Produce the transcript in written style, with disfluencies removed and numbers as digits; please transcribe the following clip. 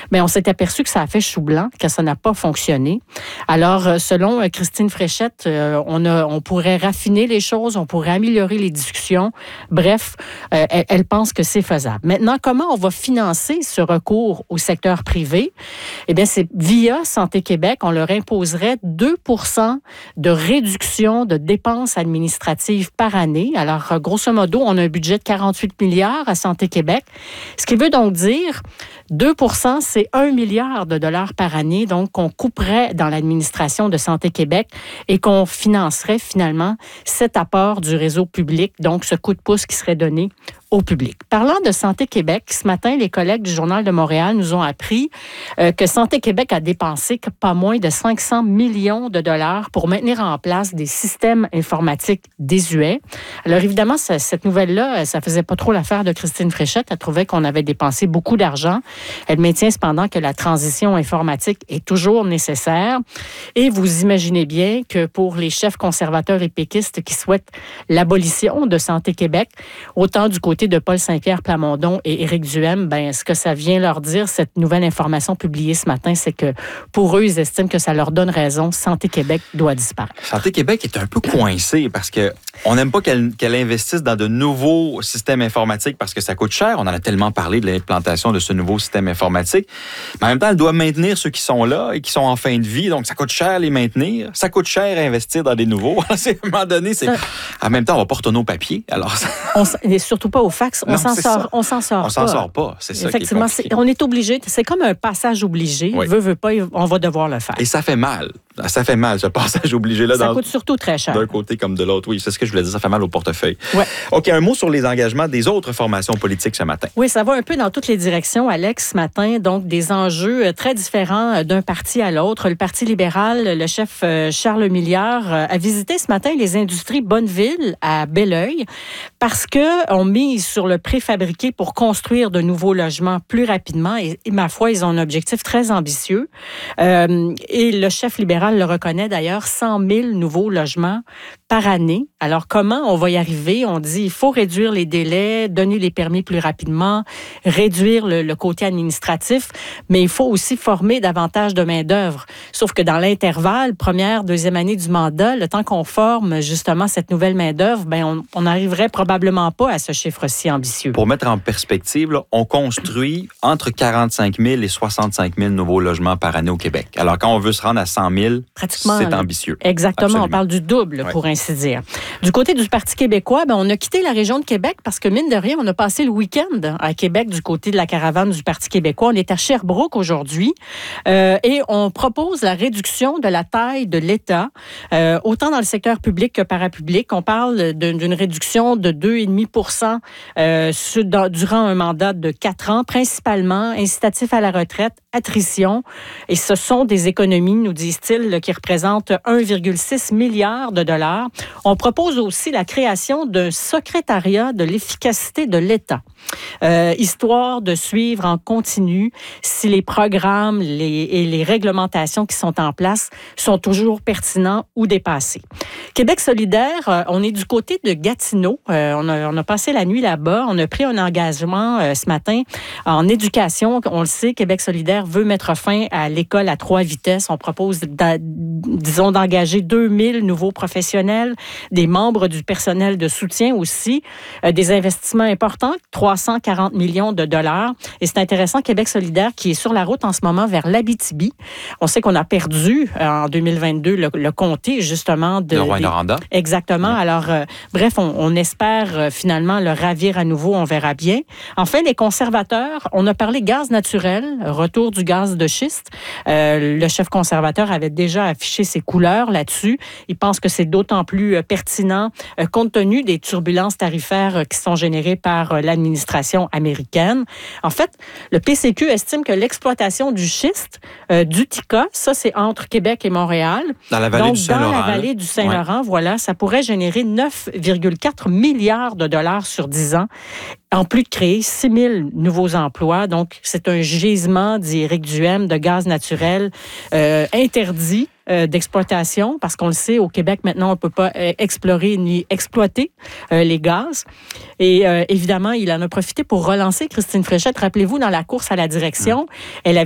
Bien, on s'est aperçu que ça a fait chou blanc, que ça n'a pas fonctionné. Alors, selon Christine Fréchette, on pourrait raffiner les choses, on pourrait améliorer les discussions. Bref, elle pense que c'est faisable. Maintenant, comment on va financer ce recours au secteur privé? Eh bien, c'est via Santé Québec, on leur imposerait 2 % de réduction de dépenses administratives par année. Alors, grosso modo, on a un budget de 48 milliards à Santé Québec. Ce qui veut donc dire 2 % c'est 1 milliard de dollars par année, donc qu'on couperait dans l'administration de Santé Québec et qu'on financerait finalement cet apport du réseau public, donc ce coup de pouce qui serait donné au public. Parlant de Santé Québec, ce matin, les collègues du Journal de Montréal nous ont appris que Santé Québec a dépensé pas moins de 500 millions de dollars pour maintenir en place des systèmes informatiques désuets. Alors évidemment, cette nouvelle-là, ça faisait pas trop l'affaire de Christine Fréchette. Elle trouvait qu'on avait dépensé beaucoup d'argent. Elle maintient cependant que la transition informatique est toujours nécessaire. Et vous imaginez bien que pour les chefs conservateurs et péquistes qui souhaitent l'abolition de Santé Québec, autant du côté de Paul Saint-Pierre Plamondon et Éric Duhem, ben, ce que ça vient leur dire, cette nouvelle information publiée ce matin, c'est que pour eux, ils estiment que ça leur donne raison. Santé Québec doit disparaître. Santé Québec est un peu coincé parce qu'on n'aime pas qu'elle investisse dans de nouveaux systèmes informatiques parce que ça coûte cher. On en a tellement parlé de l'implantation de ce nouveau système informatique. Mais en même temps, elle doit maintenir ceux qui sont là et qui sont en fin de vie. Donc, ça coûte cher les maintenir. Ça coûte cher investir dans des nouveaux. À un moment donné, en même temps, on va pas retourner au papier. Alors, et surtout pas au fax. On s'en sort pas. C'est ça. Effectivement, on est obligé. C'est comme un passage obligé. Oui. Veut pas, on va devoir le faire. Et ça fait mal. Ça fait mal, ce passage obligé-là. Ça coûte surtout très cher. D'un côté comme de l'autre. Oui, c'est ce que je voulais dire. Ça fait mal au portefeuille. Ouais. OK, un mot sur les engagements des autres formations politiques ce matin. Oui, ça va un peu dans toutes les directions, Alex, ce matin. Donc, des enjeux très différents d'un parti à l'autre. Le Parti libéral, le chef Charles Milliard a visité ce matin les industries Bonneville à Belleuil parce qu'on mise sur le préfabriqué pour construire de nouveaux logements plus rapidement. Et ma foi, ils ont un objectif très ambitieux. Et le chef libéral le reconnaît d'ailleurs, 100 000 nouveaux logements par année. Alors, comment on va y arriver? On dit il faut réduire les délais, donner les permis plus rapidement, réduire le côté administratif, mais il faut aussi former davantage de main-d'œuvre. Sauf que dans l'intervalle, première, deuxième année du mandat, le temps qu'on forme justement cette nouvelle main-d'œuvre, ben on n'arriverait probablement pas à ce chiffre si ambitieux. Pour mettre en perspective, là, on construit entre 45 000 et 65 000 nouveaux logements par année au Québec. Alors, quand on veut se rendre à 100 000, pratiquement, c'est ambitieux. Exactement. Absolument. On parle du double, oui, pour ainsi dire. Du côté du Parti québécois, ben, on a quitté la région de Québec parce que, mine de rien, on a passé le week-end à Québec du côté de la caravane du Parti québécois. On est à Sherbrooke aujourd'hui et on propose la réduction de la taille de l'État, autant dans le secteur public que parapublic. On parle d'une réduction de 2,5 % durant un mandat de 4 ans, principalement incitatif à la retraite, attrition. Et ce sont des économies, nous disent-ils, qui représentent 1,6 milliard de dollars. On propose aussi la création d'un secrétariat de l'efficacité de l'État, histoire de suivre en continu si les programmes et les réglementations qui sont en place sont toujours pertinents ou dépassés. Québec solidaire, on est du côté de Gatineau. On a passé la nuit là-bas. On a pris un engagement ce matin en éducation. On le sait, Québec solidaire veut mettre fin à l'école à 3 vitesses. On propose, d'engager 2000 nouveaux professionnels, des membres du personnel de soutien aussi, des investissements importants, 340 millions de dollars. Et c'est intéressant, Québec solidaire qui est sur la route en ce moment vers l'Abitibi. On sait qu'on a perdu en 2022 le comté justement de... Le Rouyn-Noranda. Exactement. Oui. Alors, bref, on espère finalement le ravir à nouveau. On verra bien. Enfin, les conservateurs, on a parlé gaz naturel, retour du gaz de schiste. Le chef conservateur avait déjà affiché ses couleurs là-dessus. Il pense que c'est d'autant plus pertinent compte tenu des turbulences tarifaires qui sont générées par l'administration américaine. En fait, le PCQ estime que l'exploitation du schiste, d'Utica, ça c'est entre Québec et Montréal. Dans la vallée du Saint-Laurent. Dans la vallée du Saint-Laurent, voilà, ça pourrait générer 9,4 milliards de dollars sur 10 ans, en plus de créer 6 000 nouveaux emplois. Donc, c'est un gisement, dit Éric Duhem, de gaz naturel interdit d'exploitation, parce qu'on le sait, au Québec, maintenant, on ne peut pas explorer ni exploiter les gaz. Et évidemment, il en a profité pour relancer Christine Fréchette. Rappelez-vous, dans la course à la direction, elle avait